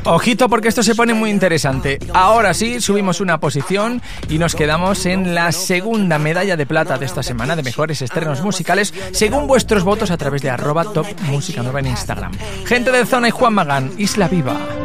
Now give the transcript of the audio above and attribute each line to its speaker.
Speaker 1: Ojito porque esto se pone muy interesante. Ahora sí, subimos una posición y nos quedamos en la segunda medalla de plata de esta semana de mejores estrenos musicales, según vuestros votos a través de @topmusicanueva en Instagram. Gente de Zona y Juan Magán, Isla Viva.